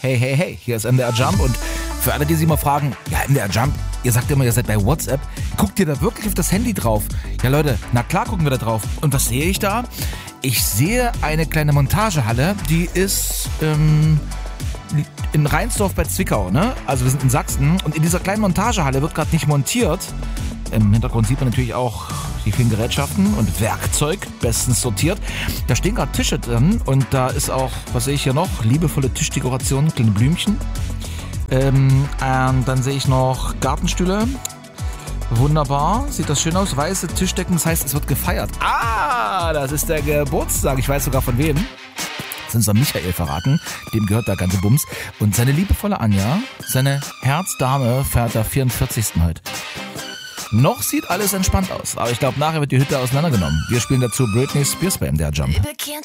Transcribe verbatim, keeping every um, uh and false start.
Hey, hey, hey, hier ist M D R Jump und für alle, die sich mal fragen, ja, M D R Jump, ihr sagt immer, ihr seid bei WhatsApp, guckt ihr da wirklich auf das Handy drauf? Ja Leute, na klar gucken wir da drauf. Und was sehe ich da? Ich sehe eine kleine Montagehalle, die ist ähm, in Rheinsdorf bei Zwickau, ne? Also wir sind in Sachsen und in dieser kleinen Montagehalle wird gerade nicht montiert. Im Hintergrund sieht man natürlich auch die vielen Gerätschaften und Werkzeug, bestens sortiert. Da stehen gerade Tische drin und da ist auch, was sehe ich hier noch, liebevolle Tischdekorationen, kleine Blümchen. Ähm, ähm, dann sehe ich noch Gartenstühle. Wunderbar, sieht das schön aus. Weiße Tischdecken, das heißt, es wird gefeiert. Ah, das ist der Geburtstag, ich weiß sogar von wem. Das ist unser Michael verraten, dem gehört der ganze Bums. Und seine liebevolle Anja, seine Herzdame, feiert der vierundvierzigsten heute. Noch sieht alles entspannt aus, aber ich glaube, nachher wird die Hütte auseinandergenommen. Wir spielen dazu Britney Spears bei M D R Jump. Baby, can't